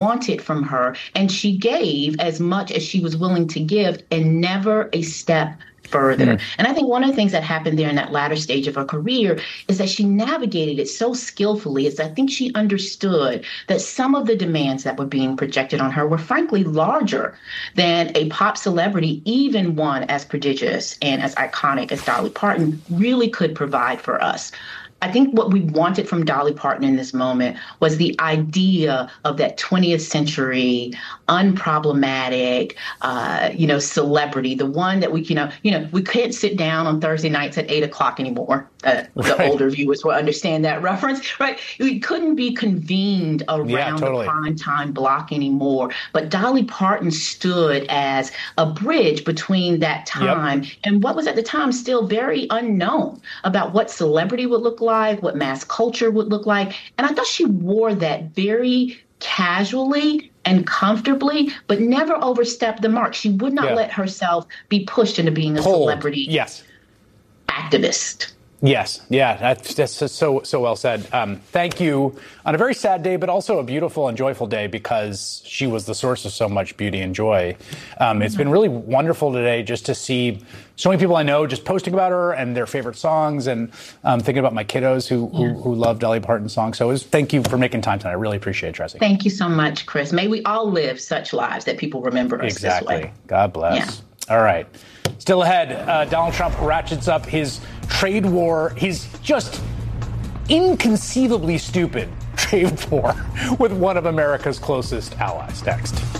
wanted from her, and she gave as much as she was willing to give and never a step further. And I think one of the things that happened there in that latter stage of her career is that she navigated it so skillfully, is I think she understood that some of the demands that were being projected on her were frankly larger than a pop celebrity, even one as prodigious and as iconic as Dolly Parton, really could provide for us. I think what we wanted from Dolly Parton in this moment was the idea of that 20th century, unproblematic, celebrity, the one that we can't sit down on Thursday nights at 8 o'clock anymore. The older viewers will understand that reference, right? We couldn't be convened around the prime time block anymore. But Dolly Parton stood as a bridge between that time and what was at the time still very unknown about what celebrity would look like, what mass culture would look like. And I thought she wore that very casually and comfortably, but never overstepped the mark. She would not let herself be pushed into being a celebrity activist. Yes. Yeah, that's so well said. Thank you on a very sad day, but also a beautiful and joyful day because she was the source of so much beauty and joy. It's been really wonderful today just to see so many people I know just posting about her and their favorite songs and thinking about my kiddos who love Dolly Parton songs. So thank you for making time tonight. I really appreciate it, Tressie. Thank you so much, Chris. May we all live such lives that people remember us this way. God bless. Yeah. All right. Still ahead, Donald Trump ratchets up his trade war, his just inconceivably stupid trade war with one of America's closest allies. Next.